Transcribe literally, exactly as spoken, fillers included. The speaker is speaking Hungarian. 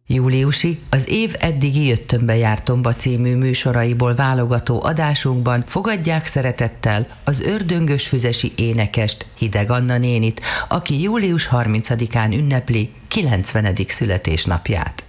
Júliusi, az év eddigi Jöttömbe jártomba című műsoraiból válogató adásunkban fogadják szeretettel az ördöngös füzesi énekest, Hideg Anna nénit, aki július harmincadikán ünnepli kilencvenedik születésnapját.